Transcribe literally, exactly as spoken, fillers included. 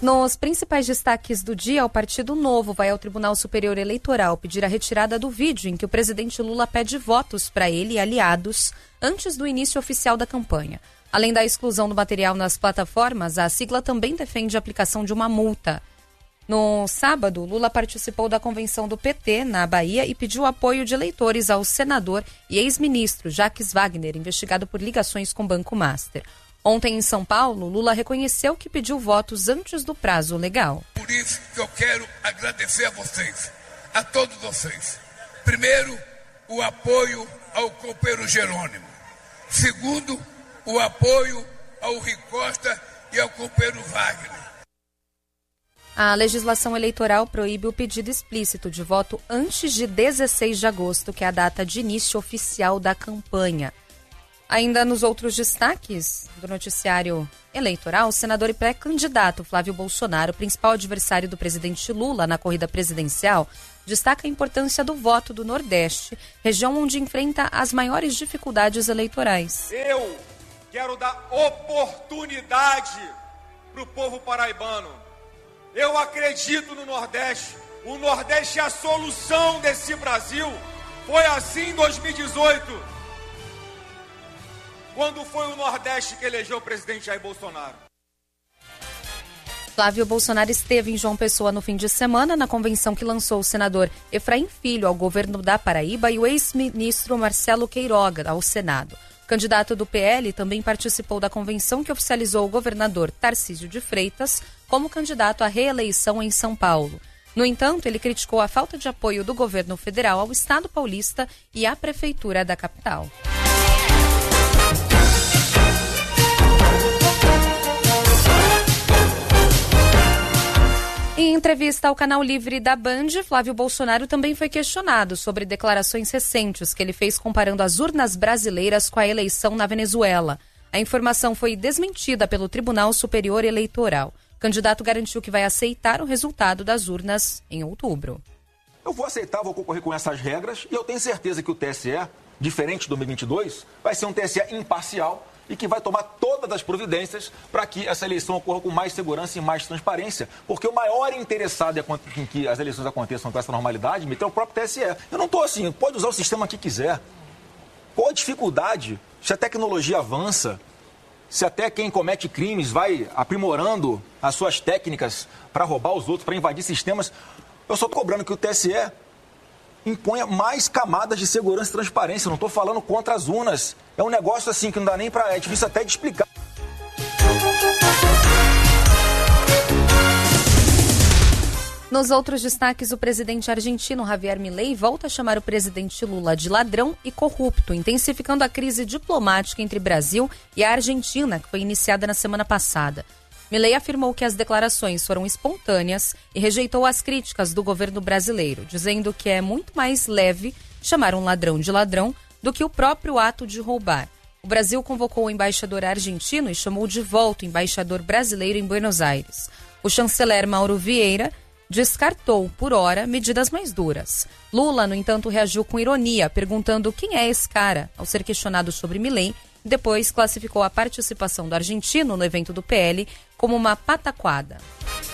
Nos principais destaques do dia, o Partido Novo vai ao Tribunal Superior Eleitoral pedir a retirada do vídeo em que o presidente Lula pede votos para ele e aliados antes do início oficial da campanha. Além da exclusão do material nas plataformas, a sigla também defende a aplicação de uma multa. No sábado, Lula participou da convenção do P T na Bahia e pediu apoio de eleitores ao senador e ex-ministro Jacques Wagner, investigado por ligações com Banco Master. Ontem, em São Paulo, Lula reconheceu que pediu votos antes do prazo legal. Por isso que eu quero agradecer a vocês, a todos vocês. Primeiro, o apoio ao companheiro Jerônimo. Segundo, o apoio ao Rui Costa e ao companheiro Wagner. A legislação eleitoral proíbe o pedido explícito de voto antes de dezesseis de agosto, que é a data de início oficial da campanha. Ainda nos outros destaques do noticiário eleitoral, o senador e pré-candidato Flávio Bolsonaro, principal adversário do presidente Lula na corrida presidencial, destaca a importância do voto do Nordeste, região onde enfrenta as maiores dificuldades eleitorais. Eu quero dar oportunidade para o povo paraibano. Eu acredito no Nordeste. O Nordeste é a solução desse Brasil. Foi assim em dois mil e dezoito. Quando foi o Nordeste que elegeu o presidente Jair Bolsonaro. Flávio Bolsonaro esteve em João Pessoa no fim de semana, na convenção que lançou o senador Efraim Filho ao governo da Paraíba e o ex-ministro Marcelo Queiroga ao Senado. O candidato do P L também participou da convenção que oficializou o governador Tarcísio de Freitas como candidato à reeleição em São Paulo. No entanto, ele criticou a falta de apoio do governo federal ao Estado paulista e à prefeitura da capital. Em entrevista ao canal Livre da Band, Flávio Bolsonaro também foi questionado sobre declarações recentes que ele fez comparando as urnas brasileiras com a eleição na Venezuela. A informação foi desmentida pelo Tribunal Superior Eleitoral. O candidato garantiu que vai aceitar o resultado das urnas em outubro. Eu vou aceitar, vou concorrer com essas regras e eu tenho certeza que o T S E, diferente de dois mil e vinte e dois, vai ser um T S E imparcial e que vai tomar todas as providências para que essa eleição ocorra com mais segurança e mais transparência. Porque o maior interessado em que as eleições aconteçam com essa normalidade é o próprio T S E. Eu não estou assim, pode usar o sistema que quiser. Qual a dificuldade? Se a tecnologia avança, se até quem comete crimes vai aprimorando as suas técnicas para roubar os outros, para invadir sistemas, eu só estou cobrando que o T S E imponha mais camadas de segurança e transparência. Eu não estou falando contra as urnas. É um negócio assim que não dá nem para... É difícil até de explicar. Nos outros destaques, o presidente argentino Javier Milei volta a chamar o presidente Lula de ladrão e corrupto, intensificando a crise diplomática entre Brasil e a Argentina, que foi iniciada na semana passada. Milei afirmou que as declarações foram espontâneas e rejeitou as críticas do governo brasileiro, dizendo que é muito mais leve chamar um ladrão de ladrão do que o próprio ato de roubar. O Brasil convocou o embaixador argentino e chamou de volta o embaixador brasileiro em Buenos Aires. O chanceler Mauro Vieira descartou, por hora, medidas mais duras. Lula, no entanto, reagiu com ironia, perguntando quem é esse cara, ao ser questionado sobre Milei. Depois classificou a participação do argentino no evento do P L como uma pataquada.